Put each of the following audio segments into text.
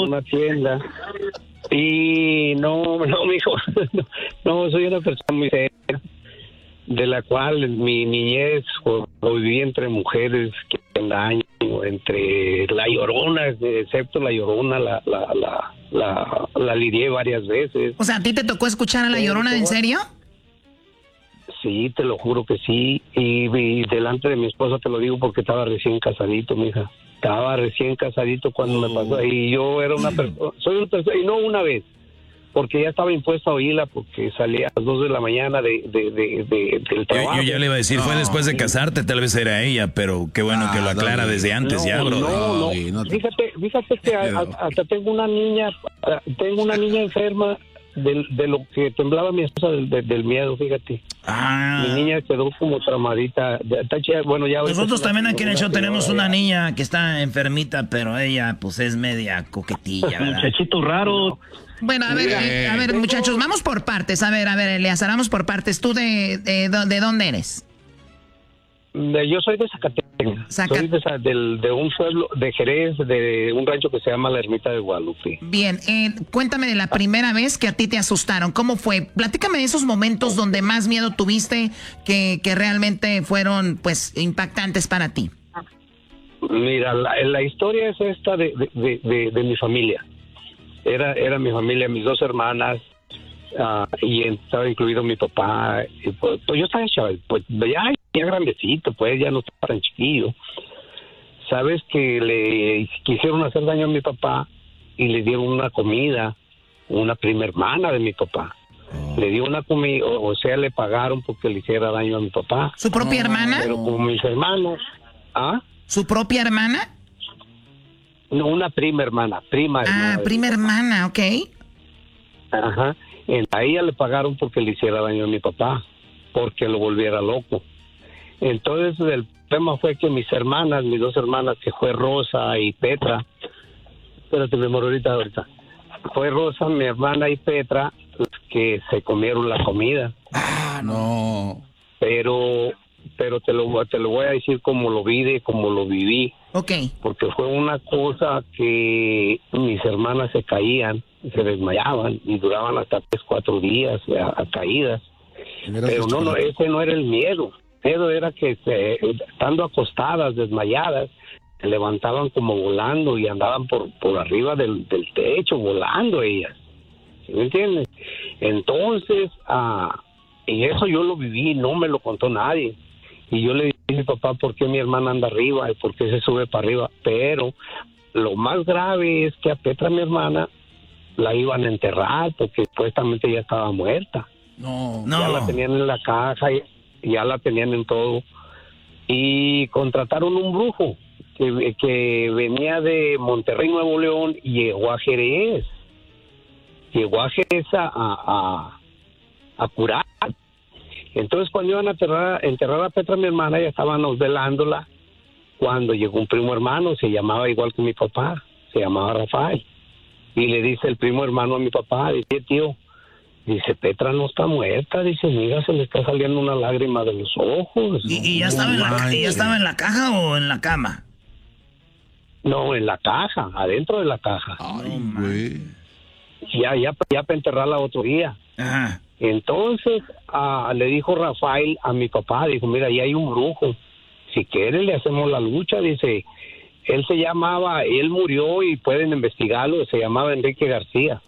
una tienda. Y no, mijo, no, soy una persona muy seria, de la cual mi niñez lo viví entre mujeres que engañan, entre la Llorona, excepto la Llorona, la lidié varias veces. O sea, ¿a ti te tocó escuchar a la Llorona, en serio? Sí, te lo juro que sí, y delante de mi esposa te lo digo porque estaba recién casadito, mija. Estaba recién casadito cuando me pasó, y yo era una persona, soy una persona, y no una vez, porque ya estaba impuesto a oírla, porque salía a las 2 de la mañana del trabajo. Yo ya le iba a decir, fue después de casarte, tal vez era ella, pero qué bueno que lo aclara desde antes ya, bro. No. Fíjate que hasta tengo una niña enferma de lo que temblaba mi esposa del miedo, fíjate. Mi niña quedó como traumadita. Bueno, ya nosotros también aquí en el show tenemos una niña que está enfermita, pero ella pues es media coquetilla, ¿verdad? Muchachito raro. Bueno, a ver, muchachos, vamos por partes. A ver, Elías, vamos por partes. ¿Tú de dónde eres? Yo soy de Zacatecas. Soy de un pueblo de Jerez, de un rancho que se llama La Ermita de Guadalupe. Bien, cuéntame de la primera vez que a ti te asustaron. ¿Cómo fue? Platícame de esos momentos donde más miedo tuviste, que realmente fueron, pues, impactantes para ti. Mira, la historia es esta de mi familia. Era mi familia, mis dos hermanas, y estaba incluido mi papá. Y pues yo estaba chaval, pues ya grandecito, pues ya no estaba tan chiquillo. Sabes que le quisieron hacer daño a mi papá y le dieron una comida, una prima hermana de mi papá. Le dio una comida, o sea, le pagaron porque le hiciera daño a mi papá. ¿Su propia hermana? Pero como mis hermanos. ¿Su propia hermana? No, una prima hermana. Prima hermana, ok. Ajá. A ella le pagaron porque le hiciera daño a mi papá, porque lo volviera loco. Entonces el tema fue que mis dos hermanas, que fue Rosa y Petra, espérate, mi amor, ahorita. Fue Rosa, mi hermana y Petra, las que se comieron la comida. No. Pero te lo voy a decir como lo vi, como lo viví. Ok. Porque fue una cosa que mis hermanas se caían, se desmayaban y duraban hasta 3-4 días a caídas. Pero no, ese no era el miedo. El miedo era que estando acostadas, desmayadas, se levantaban como volando y andaban por arriba del techo, volando ellas. ¿Sí me entiendes? Entonces, y eso yo lo viví, no me lo contó nadie. Y yo le dije a mi papá, ¿por qué mi hermana anda arriba y por qué se sube para arriba? Pero lo más grave es que a Petra, mi hermana, la iban a enterrar porque supuestamente ya estaba muerta. No. Ya la tenían en la caja, ya la tenían en todo. Y contrataron un brujo que venía de Monterrey, Nuevo León, y llegó a Jerez. Llegó a Jerez a curar. Entonces, cuando iban a enterrar a Petra, mi hermana, ya estábamos velándola, cuando llegó un primo hermano, se llamaba igual que mi papá, se llamaba Rafael. Y le dice el primo hermano a mi papá, dice, tío, dice, Petra no está muerta, dice, mira, se le está saliendo una lágrima de los ojos. ¿Y ya estaba en la caja o en la cama? No, en la caja, adentro de la caja. Ay, güey. Ya para enterrarla otro día. Ajá. Entonces le dijo Rafael a mi papá, dijo, mira, ahí hay un brujo, si quiere le hacemos la lucha, dice, él murió y pueden investigarlo, se llamaba Enrique García,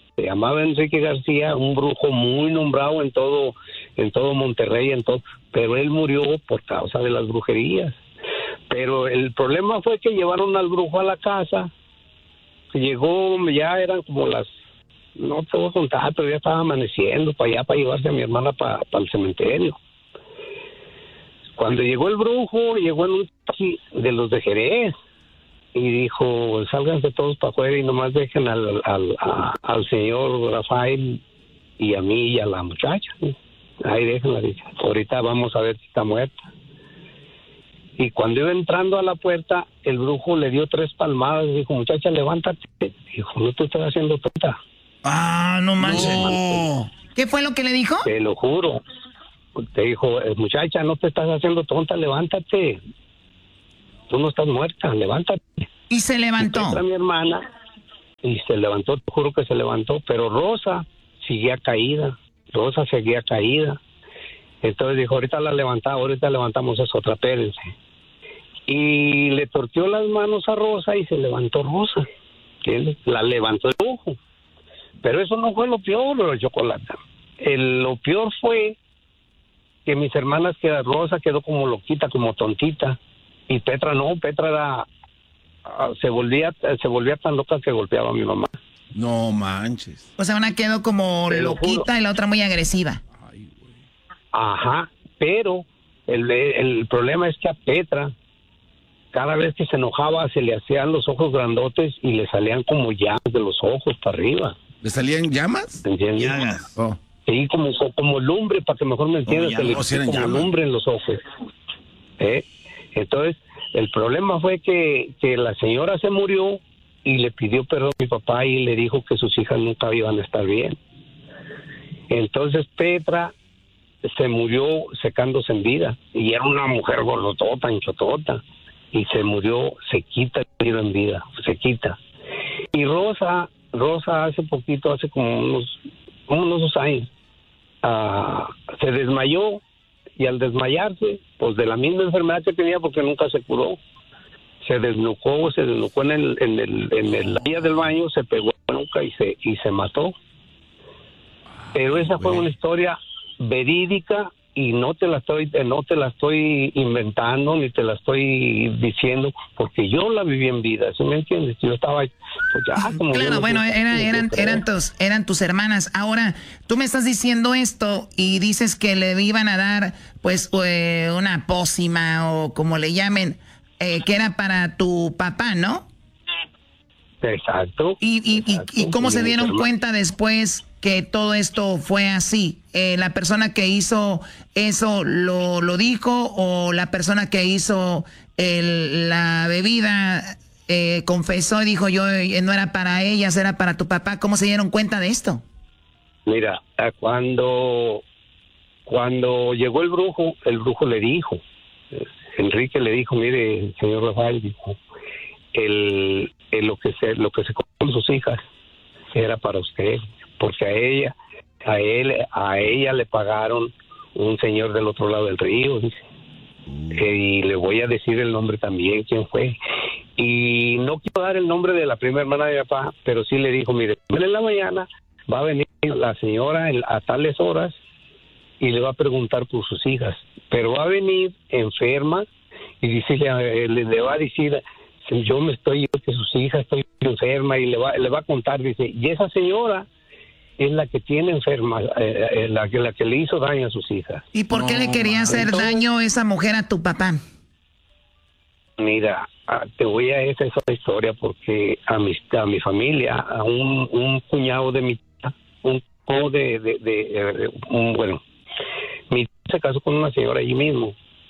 un brujo muy nombrado en todo Monterrey, pero él murió por causa de las brujerías. Pero el problema fue que llevaron al brujo a la casa, llegó, ya eran como no te voy a contar, pero ya estaba amaneciendo para allá, para llevarse a mi hermana para el cementerio. Cuando llegó el brujo, llegó en un taxi de los de Jerez y dijo, sálganse todos para afuera y nomás dejen al señor Rafael y a mí y a la muchacha. Ahí déjenla, dice. Ahorita vamos a ver si está muerta. Y cuando iba entrando a la puerta, el brujo le dio 3 palmadas y dijo, muchacha, levántate. Dijo, no te estás haciendo tonta. No manches. No. ¿Qué fue lo que le dijo? Te lo juro. Te dijo, muchacha, no te estás haciendo tonta, levántate. Tú no estás muerta, levántate. Y se levantó. Y Petra, mi hermana, y se levantó, te juro que se levantó, pero Rosa seguía caída. Entonces dijo, ahorita levantamos esa otra, espérense. Y le torció las manos a Rosa y se levantó Rosa. ¿Entiendes? La levantó el ojo. Pero eso no fue lo peor, Chocolata. Lo peor fue que mis hermanas, que Rosa quedó como loquita, como tontita. Y Petra no, Petra se volvía tan loca que golpeaba a mi mamá. No manches. O sea, una quedó como loquita y la otra muy agresiva. Ay, güey. Ajá, pero el problema es que a Petra, cada vez que se enojaba, se le hacían los ojos grandotes y le salían como llamas de los ojos para arriba. ¿Le salían llamas? ¿Entiendes? Llagas. Oh. Sí, como lumbre, para que mejor me entiendas, Como llamas, se le eran como llamas. lumbre en los ojos. Entonces, el problema fue que la señora se murió y le pidió perdón a mi papá y le dijo que sus hijas nunca iban a estar bien. Entonces Petra se murió secándose en vida y era una mujer gordotota, hinchotota, y se murió sequita en vida, sequita. Y Rosa hace poquito, hace como unos 2 años, se desmayó, y al desmayarse, pues de la misma enfermedad que tenía, porque nunca se curó, se desnucó en la vía del baño, se pegó la nuca y se mató. Pero esa fue una historia verídica y no te la estoy inventando ni te la estoy diciendo, porque yo la viví en vida, ¿sí me entiendes? Yo estaba pues ya como claro, bueno, eran tus hermanas. Ahora, tú me estás diciendo esto y dices que le iban a dar pues una pócima o como le llamen, que era para tu papá, ¿no? Exacto. ¿Y cómo se dieron cuenta después que todo esto fue así? ¿La persona que hizo eso lo dijo o la persona que hizo la bebida confesó y dijo yo no era para ellas, era para tu papá? ¿Cómo se dieron cuenta de esto? Mira, cuando llegó el brujo le dijo, Enrique le dijo, mire, señor Rafael, dijo, lo que se comió con sus hijas era para usted, porque a ella le pagaron un señor del otro lado del río, dice. Y le voy a decir el nombre también, quién fue. Y no quiero dar el nombre de la primera hermana de mi papá, pero sí le dijo, mire, en la mañana va a venir la señora a tales horas y le va a preguntar por sus hijas, pero va a venir enferma y dice, le va a decir, yo que sus hijas estoy enferma, y le va a contar, dice, y esa señora es la que tiene enferma, la que le hizo daño a sus hijas. ¿Y por qué le quería hacer daño esa mujer a tu papá? Mira, te voy a esa historia porque a mi familia, a un cuñado de mi tía, mi tía se casó con una señora allí mismo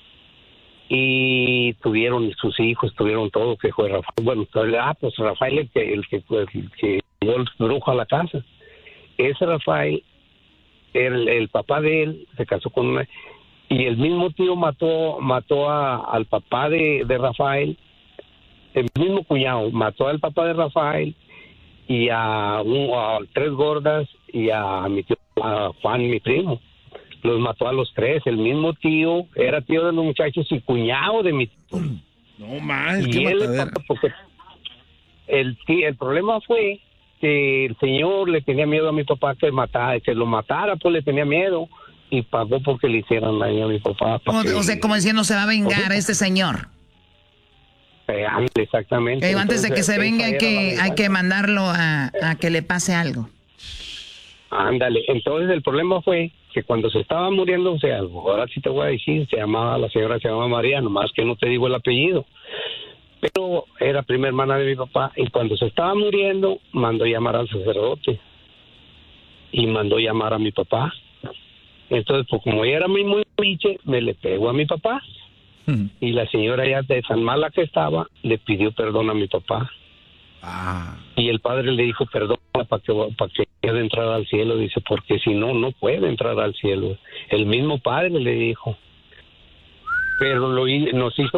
y tuvieron sus hijos, tuvieron todo, que fue Rafael. Bueno, pues Rafael el que llevó el brujo a la casa. Ese Rafael, el papá de él, se casó con una... Y el mismo tío mató al papá de Rafael, el mismo cuñado, mató al papá de Rafael y a 3 gordas y a mi tío, a Juan, mi primo. Los mató a los 3. El mismo tío era tío de los muchachos y cuñado de mi tío. No más, y él, porque el problema fue que el señor le tenía miedo a mi papá que lo matara, pues le tenía miedo y pagó porque le hicieran daño a mi papá. O sea, como diciendo, se va a vengar este señor. Exactamente. Antes de que se venga hay que mandarlo a que le pase algo. Ándale, entonces el problema fue que cuando se estaba muriendo, o sea, ahora sí te voy a decir, la señora se llamaba María, nomás que no te digo el apellido, pero era prima hermana de mi papá, y cuando se estaba muriendo, mandó llamar al sacerdote, y mandó llamar a mi papá. Entonces, pues como ella era muy biche, me le pegó a mi papá, y la señora ya de tan mala que estaba, le pidió perdón a mi papá. Y el padre le dijo, perdona para que pueda entrar al cielo, dice, porque si no, no puede entrar al cielo. El mismo padre le dijo. Pero nos hizo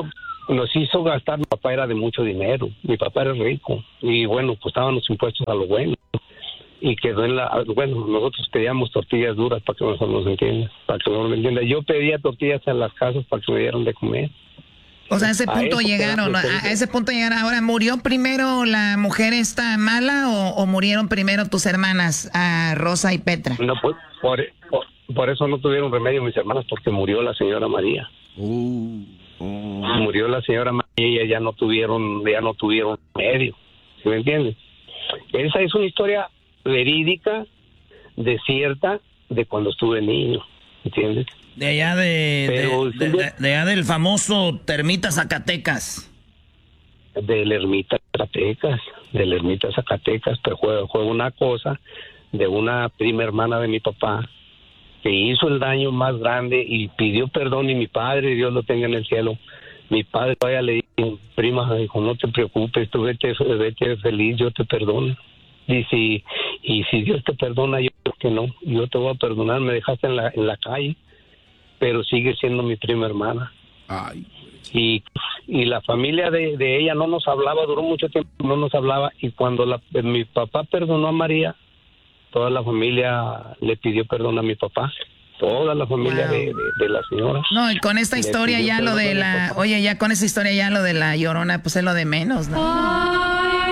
nos hizo gastar. Mi papá era de mucho dinero, mi papá era rico y bueno, pues estaban los impuestos a lo bueno y quedó bueno, nosotros pedíamos tortillas duras para que mejor nos entiendan, yo pedía tortillas en las casas para que me dieran de comer. O sea, a ese punto llegaron, a ese punto llegaron. Ahora, ¿murió primero la mujer esta mala o murieron primero tus hermanas, Rosa y Petra? No, pues, por eso no tuvieron remedio mis hermanas, porque murió la señora María. Murió la señora María y ya no tuvieron remedio. ¿Sí me entiendes? Esa es una historia verídica, desierta, de cuando estuve niño. ¿Entiendes? De allá de allá del famoso Termita, Zacatecas. Del Ermita, Zacatecas, pero fue una cosa de una prima hermana de mi papá que hizo el daño más grande y pidió perdón, y mi padre, Dios lo tenga en el cielo, mi padre todavía le dijo, prima, dijo, no te preocupes, tú vete feliz, yo te perdono. Y si Dios te perdona, yo creo que no, yo te voy a perdonar, me dejaste en la calle, pero sigue siendo mi prima hermana. Ay. Y la familia de ella no nos hablaba, duró mucho tiempo, no nos hablaba, y cuando mi papá perdonó a María, toda la familia le pidió perdón a mi papá, toda la familia de la señora. No, y con esta historia ya lo de ya con esa historia ya lo de la Llorona, pues es lo de menos, ¿no?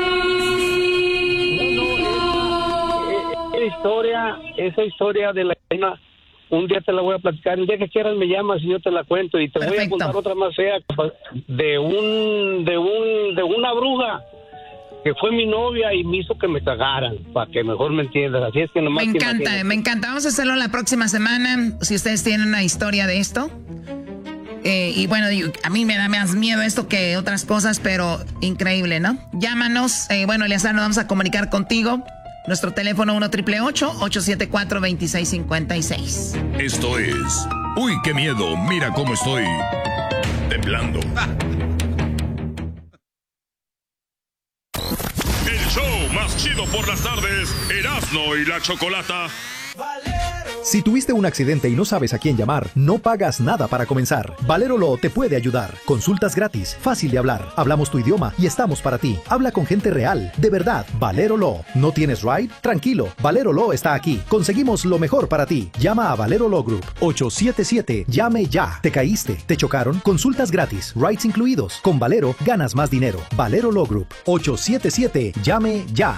Esa historia de la Llorona, un día te la voy a platicar, el día que quieras me llamas y yo te la cuento, y te voy a contar otra más fea de una bruja que fue mi novia y me hizo que me cagaran, para que mejor me entiendas. Así es que nomás me encanta. Vamos a hacerlo la próxima semana, si ustedes tienen una historia de esto. Y bueno, a mí me da más miedo esto que otras cosas, pero increíble, ¿no? Llámanos, Eleazar, nos vamos a comunicar contigo. Nuestro teléfono 1-888-874-2656. Esto es... ¡Uy, qué miedo! Mira cómo estoy temblando. El show más chido por las tardes, Erasmo y la Chocolata. Si tuviste un accidente y no sabes a quién llamar, no pagas nada para comenzar. Valero Law te puede ayudar. Consultas gratis, fácil de hablar. Hablamos tu idioma y estamos para ti. Habla con gente real, de verdad. Valero Law. ¿No tienes ride? Tranquilo, Valero Law está aquí. Conseguimos lo mejor para ti. Llama a Valero Law Group. 877. Llame ya. ¿Te caíste? ¿Te chocaron? Consultas gratis, rides incluidos. Con Valero ganas más dinero. Valero Law Group. 877. Llame ya.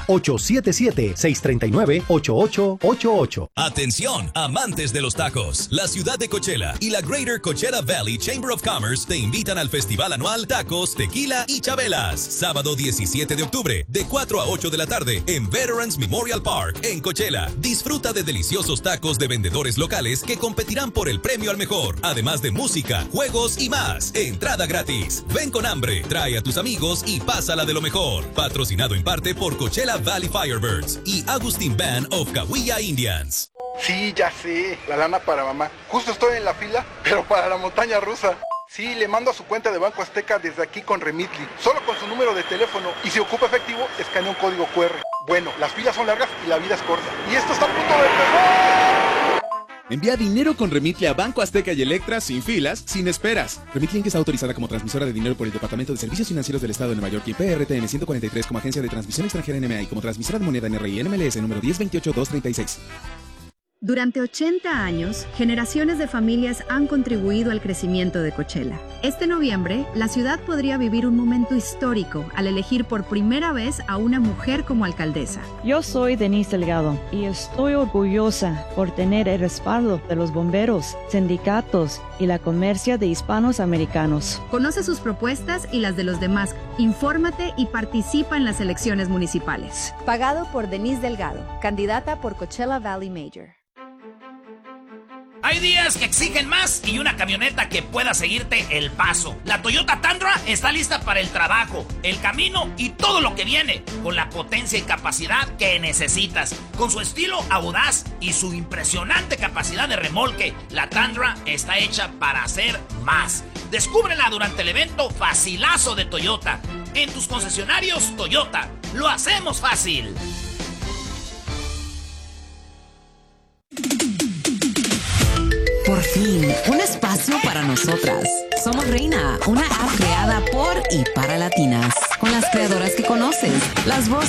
877-639-8888. Atención, amantes de los tacos. La ciudad de Coachella y la Greater Coachella Valley Chamber of Commerce te invitan al festival anual Tacos, Tequila y Chabelas. Sábado 17 de octubre, de 4 a 8 de la tarde, en Veterans Memorial Park, en Coachella. Disfruta de deliciosos tacos de vendedores locales que competirán por el premio al mejor, además de música, juegos y más. Entrada gratis. Ven con hambre, trae a tus amigos y pásala de lo mejor. Patrocinado en parte por Coachella Valley Firebirds y Agustin Band of Cahuilla Indians. Sí, ya sé, la lana para mamá. Justo estoy en la fila, pero para la montaña rusa. Sí, le mando a su cuenta de Banco Azteca desde aquí con Remitly, solo con su número de teléfono, y si ocupa efectivo, escanea un código QR. Bueno, las filas son largas y la vida es corta. ¡Y esto está a punto de empezar! Envía dinero con Remitly a Banco Azteca y Electra sin filas, sin esperas. Remitly está autorizada como transmisora de dinero por el Departamento de Servicios Financieros del Estado de Nueva York y PRTN 143 como agencia de transmisión extranjera NMA y como transmisora de moneda NRI NMLS número 1028236. Durante 80 años, generaciones de familias han contribuido al crecimiento de Coachella. Este noviembre, la ciudad podría vivir un momento histórico al elegir por primera vez a una mujer como alcaldesa. Yo soy Denise Delgado y estoy orgullosa por tener el respaldo de los bomberos, sindicatos y la comercia de hispanos americanos. Conoce sus propuestas y las de los demás. Infórmate y participa en las elecciones municipales. Pagado por Denise Delgado, candidata por Coachella Valley Mayor. Hay días que exigen más y una camioneta que pueda seguirte el paso. La Toyota Tundra está lista para el trabajo, el camino y todo lo que viene, con la potencia y capacidad que necesitas. Con su estilo audaz y su impresionante capacidad de remolque, la Tundra está hecha para hacer más. Descúbrela durante el evento Facilazo de Toyota. En tus concesionarios Toyota, lo hacemos fácil. Por fin, un espacio para nosotras. Somos Reina, una app creada por y para latinas. Con las creadoras que conoces, las voces